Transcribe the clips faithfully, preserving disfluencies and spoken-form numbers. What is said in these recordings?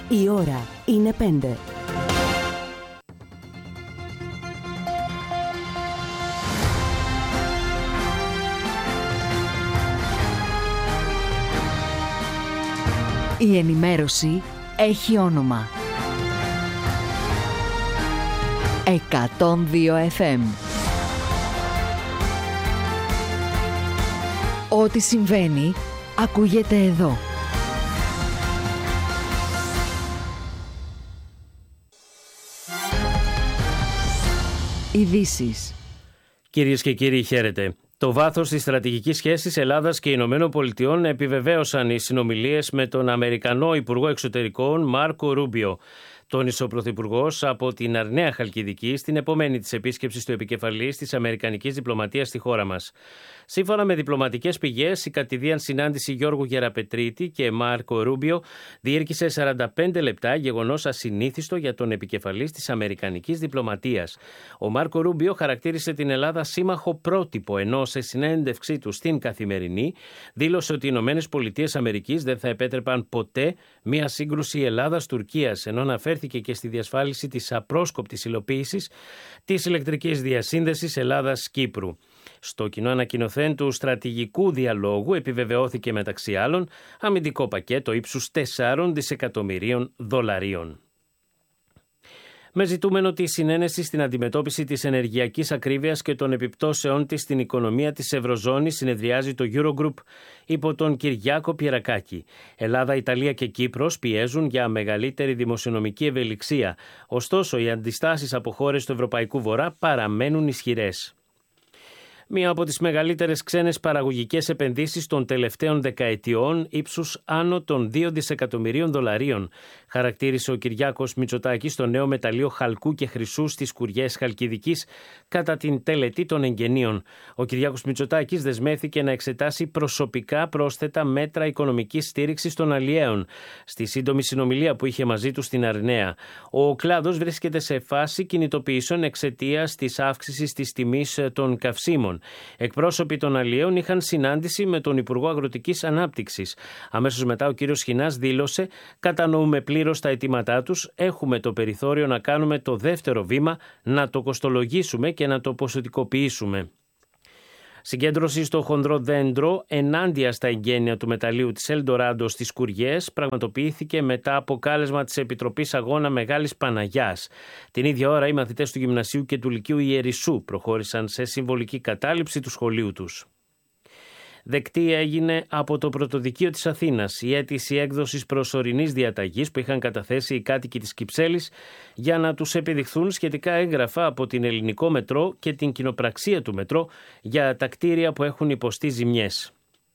Η ώρα είναι πέντε. Η ενημέρωση έχει όνομα. εκατόν δύο εφ εμ. Ό,τι συμβαίνει, ακούγεται εδώ. Ειδήσεις. Κυρίες και κύριοι, χαίρετε. Το βάθος της στρατηγικής σχέσης Ελλάδας και Ηνωμένων Πολιτειών επιβεβαίωσαν οι συνομιλίες με τον Αμερικανό Υπουργό Εξωτερικών Μάρκο Ρούμπιο. Τόνισε ο Πρωθυπουργός από την Αρναία Χαλκιδική στην επομένη της επίσκεψης του επικεφαλής της Αμερικανικής διπλωματίας στη χώρα μας. Σύμφωνα με διπλωματικές πηγές, η κατηδίαν συνάντηση Γιώργου Γεραπετρίτη και Μάρκο Ρούμπιο διήρκησε σαράντα πέντε λεπτά, γεγονός ασυνήθιστο για τον επικεφαλής της Αμερικανικής διπλωματίας. Ο Μάρκο Ρούμπιο χαρακτήρισε την Ελλάδα σύμμαχο πρότυπο, ενώ σε συνέντευξή του στην Καθημερινή δήλωσε ότι οι Ηνωμένες Πολιτείες Αμερικής δεν θα επέτρεπαν ποτέ μια σύγκρουση Ελλάδας-Τουρκίας, ενώ αναφέρθηκε και στη διασφάλιση της απρόσκοπτης υλοποίησης της ηλεκτρικής διασύνδεσης Ελλάδας-Κύπρου. Στο κοινό ανακοινωθέν του στρατηγικού διαλόγου επιβεβαιώθηκε μεταξύ άλλων αμυντικό πακέτο ύψους τεσσάρων δισεκατομμυρίων δολαρίων. Με ζητούμενο τη συνένεση στην αντιμετώπιση της ενεργειακής ακρίβειας και των επιπτώσεών της στην οικονομία της Ευρωζώνης συνεδριάζει το Eurogroup υπό τον Κυριάκο Πιερακάκη. Ελλάδα, Ιταλία και Κύπρος πιέζουν για μεγαλύτερη δημοσιονομική ευελιξία. Ωστόσο, οι αντιστάσεις από χώρες του Ευρωπαϊκού Βορρά παραμένουν ισχυρές. Μία από τις μεγαλύτερες ξένες παραγωγικές επενδύσεις των τελευταίων δεκαετιών ύψους άνω των δύο δισεκατομμυρίων δολαρίων, χαρακτήρισε ο Κυριάκος Μητσοτάκης το νέο μεταλλείο χαλκού και χρυσού στις Κουριές Χαλκιδικής κατά την τελετή των εγγενείων. Ο Κυριάκος Μητσοτάκης δεσμεύθηκε να εξετάσει προσωπικά πρόσθετα μέτρα οικονομικής στήριξης των αλλιέων στη σύντομη συνομιλία που είχε μαζί του στην Αρναία. Ο κλάδος βρίσκεται σε φάση κινητοποιήσεων εξαιτίας της αύξησης της τιμής των καυσίμων. Εκπρόσωποι των αλλιέων είχαν συνάντηση με τον Υπουργό Αγροτικής Ανάπτυξης. Αμέσως μετά ο κύριος Σχοινάς δήλωσε: «Κατανοούμε πλήρως τα αιτήματά τους. Έχουμε το περιθώριο να κάνουμε το δεύτερο βήμα, να το κοστολογήσουμε και να το ποσοτικοποιήσουμε». Συγκέντρωση στο χονδρό δέντρο ενάντια στα εγγένεια του μεταλλείου της Ελντοράντο στις Κουριές πραγματοποιήθηκε μετά από κάλεσμα της Επιτροπής Αγώνα Μεγάλης Παναγιάς. Την ίδια ώρα οι μαθητές του Γυμνασίου και του Λυκείου Ιερισσού προχώρησαν σε συμβολική κατάληψη του σχολείου τους. Δεκτή έγινε από το Πρωτοδικείο της Αθήνας η αίτηση έκδοσης προσωρινής διαταγής που είχαν καταθέσει οι κάτοικοι της Κυψέλης για να τους επιδειχθούν σχετικά έγγραφα από την Ελληνικό Μετρό και την κοινοπραξία του Μετρό για τα κτίρια που έχουν υποστεί ζημιές.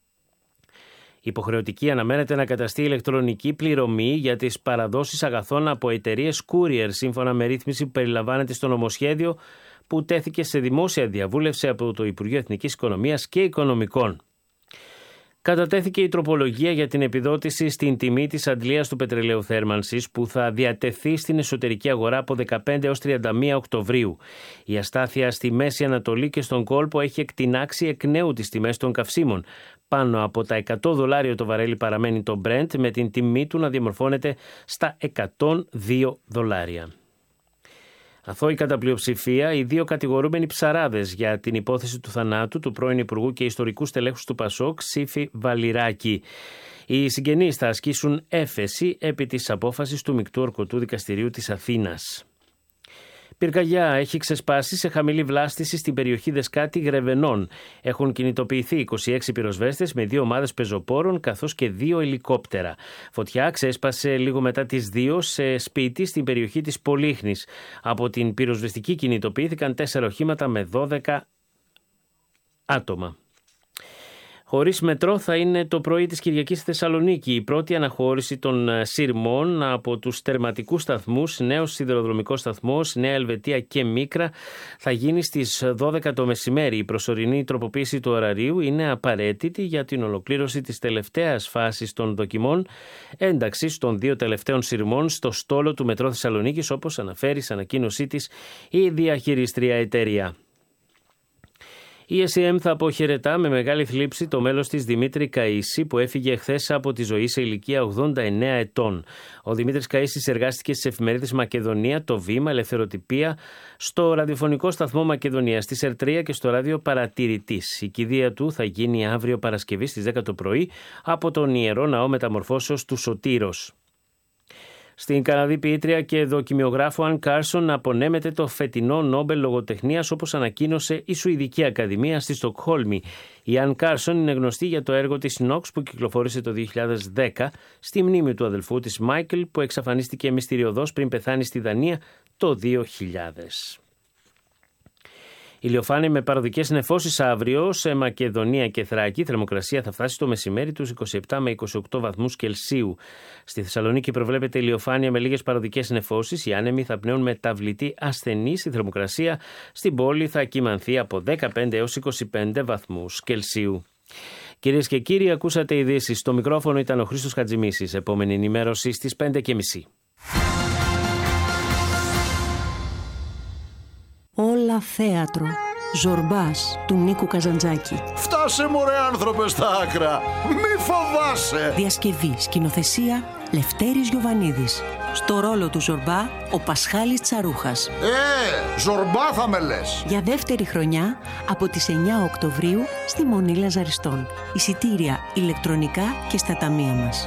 Υποχρεωτική αναμένεται να καταστεί ηλεκτρονική πληρωμή για τις παραδόσεις αγαθών από εταιρείες courier, σύμφωνα με ρύθμιση που περιλαμβάνεται στο νομοσχέδιο που τέθηκε σε δημόσια διαβούλευση από το Υπουργείο Εθνικής Οικονομίας και Οικονομικών. Κατατέθηκε η τροπολογία για την επιδότηση στην τιμή της αντλίας του πετρελαίου θέρμανσης που θα διατεθεί στην εσωτερική αγορά από δεκαπέντε έως τριάντα μία Οκτωβρίου. Η αστάθεια στη Μέση Ανατολή και στον κόλπο έχει εκτινάξει εκ νέου τις τιμές των καυσίμων. Πάνω από τα εκατό δολάρια το βαρέλι παραμένει το Brent, με την τιμή του να διαμορφώνεται στα εκατόν δύο δολάρια. Αθώη κατά πλειοψηφία, οι δύο κατηγορούμενοι ψαράδες για την υπόθεση του θανάτου του πρώην Υπουργού και ιστορικού στελέχους του Πασόκ, Σύφη Βαλιράκη. Οι συγγενείς θα ασκήσουν έφεση επί της απόφασης του Μεικτού Ορκωτού Δικαστηρίου της Αθήνας. Πυρκαγιά έχει ξεσπάσει σε χαμηλή βλάστηση στην περιοχή Δεσκάτη Γρεβενών. Έχουν κινητοποιηθεί είκοσι έξι πυροσβέστες με δύο ομάδες πεζοπόρων καθώς και δύο ελικόπτερα. Φωτιά ξέσπασε λίγο μετά τις δύο σε σπίτι στην περιοχή της Πολύχνης. Από την πυροσβεστική κινητοποιήθηκαν τέσσερα οχήματα με δώδεκα άτομα. Χωρίς μετρό θα είναι το πρωί της Κυριακής στη Θεσσαλονίκη. Η πρώτη αναχώρηση των σειρμών από τους τερματικούς σταθμούς, νέος σιδηροδρομικός σταθμός, Νέα Ελβετία και Μίκρα, θα γίνει στις δώδεκα το μεσημέρι. Η προσωρινή τροποποίηση του ωραρίου είναι απαραίτητη για την ολοκλήρωση της τελευταίας φάσης των δοκιμών ένταξης των δύο τελευταίων σειρμών στο στόλο του Μετρό Θεσσαλονίκης, όπως αναφέρει σε ανακοίνωσή της η διαχειριστρία εταιρεία. Η ες ι εμ θα αποχαιρετά με μεγάλη θλίψη το μέλος της Δημήτρη Καΐση, που έφυγε χθες από τη ζωή σε ηλικία ογδόντα εννέα ετών. Ο Δημήτρης Καΐσης εργάστηκε στις εφημερίδες Μακεδονία, Το Βήμα, Ελευθεροτυπία, στο ραδιοφωνικό σταθμό Μακεδονία, στη Ερτρία και στο ράδιο Παρατηρητής. Η κηδεία του θα γίνει αύριο Παρασκευή στις δέκα το πρωί από τον Ιερό Ναό Μεταμορφώσεως του Σωτήρος. Στην Καναδή ποιήτρια και δοκιμιογράφο Αν Κάρσον απονέμεται το φετινό Νόμπελ Λογοτεχνίας, όπως ανακοίνωσε η Σουηδική Ακαδημία στη Στοκχόλμη. Η Αν Κάρσον είναι γνωστή για το έργο της Νόξ που κυκλοφόρησε το δύο χιλιάδες δέκα στη μνήμη του αδελφού της Μάικλ, που εξαφανίστηκε μυστηριωδώς πριν πεθάνει στη Δανία το δύο χιλιάδες. Ηλιοφάνεια με παροδικές νεφώσεις αύριο σε Μακεδονία και Θράκη. Η θερμοκρασία θα φτάσει το μεσημέρι τους είκοσι επτά με είκοσι οκτώ βαθμούς Κελσίου. Στη Θεσσαλονίκη προβλέπεται ηλιοφάνεια με λίγες παροδικές νεφώσεις. Οι άνεμοι θα πνέουν μεταβλητή ασθενής. Η θερμοκρασία στην πόλη θα κυμανθεί από δεκαπέντε έως είκοσι πέντε βαθμούς Κελσίου. Κυρίες και κύριοι, ακούσατε ειδήσεις. Στο μικρόφωνο ήταν ο Χρήστος Χατζημίσης. Επόμενη ενημέρωση στις πέντε και μισή. Όλα θέατρο. Ζορμπάς του Νίκου Καζαντζάκη. Φτάσε μωρέ άνθρωπε στα άκρα. Μη φοβάσαι. Διασκευή, σκηνοθεσία Λευτέρης Γιοβανίδης. Στο ρόλο του Ζορμπά ο Πασχάλης Τσαρούχας. Ε, Ζορμπά θα με λες. Για δεύτερη χρονιά από τις εννιά Οκτωβρίου στη Μονή Λαζαριστών. Εισιτήρια ηλεκτρονικά και στα ταμεία μας.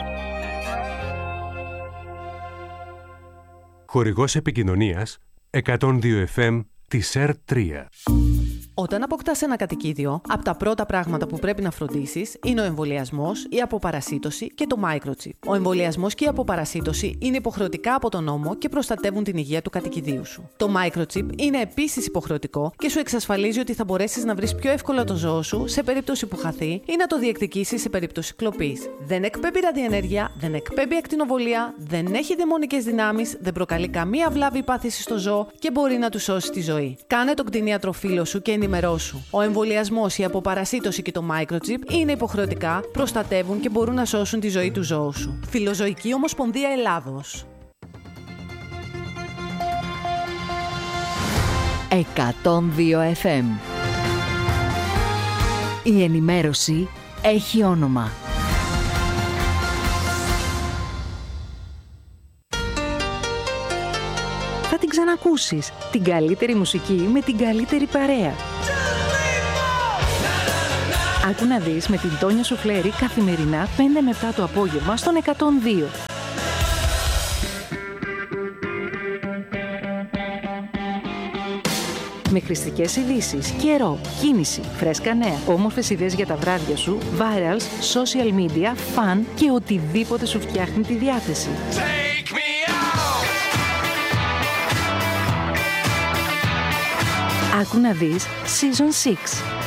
Χορηγός επικοινωνίας εκατόν δύο εφ εμ της ΕΡ τρία. Όταν αποκτάς ένα κατοικίδιο, από τα πρώτα πράγματα που πρέπει να φροντίσεις είναι ο εμβολιασμός, η αποπαρασίτωση και το microchip. Ο εμβολιασμός και η αποπαρασίτωση είναι υποχρεωτικά από τον νόμο και προστατεύουν την υγεία του κατοικιδίου σου. Το microchip είναι επίσης υποχρεωτικό και σου εξασφαλίζει ότι θα μπορέσεις να βρεις πιο εύκολα το ζώο σου σε περίπτωση που χαθεί ή να το διεκδικήσεις σε περίπτωση κλοπής. Δεν εκπέμπει ραδιενέργεια, δεν εκπέμπει ακτινοβολία, δεν έχει δαιμονικές δυνάμεις, δεν προκαλεί καμία βλάβη ή πάθηση στο ζώο και μπορεί να του σώσει τη ζωή. Κάνε τον κτηνίατρο φίλο σου και ενημερώσου. Ο εμβολιασμός, η αποπαρασίτωση και το microchip είναι υποχρεωτικά, προστατεύουν και μπορούν να σώσουν τη ζωή του ζώου σου. Φιλοζωική Ομοσπονδία Ελλάδος. εκατόν δύο εφ εμ. Η ενημέρωση έχει όνομα. Θα την ξανακούσεις. Την καλύτερη μουσική με την καλύτερη παρέα. Άκου να δεις με την Τόνια Σουφλέρη καθημερινά πέντε με επτά το απόγευμα στον εκατόν δύο. Με χρηστικές ειδήσεις, καιρό, κίνηση, φρέσκα νέα, όμορφες ιδέες για τα βράδια σου, virals, social media, fun και οτιδήποτε σου φτιάχνει τη διάθεση. Άκου να δεις Season έξι.